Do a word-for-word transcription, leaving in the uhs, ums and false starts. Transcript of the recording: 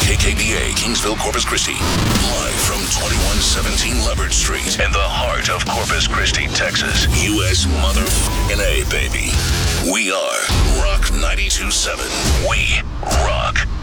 K K B A, Kingsville, Corpus Christi. Live from twenty-one seventeen Leverett Street in the heart of Corpus Christi, Texas. U S motherfucking A, baby. We are Rock ninety-two point seven. We rock.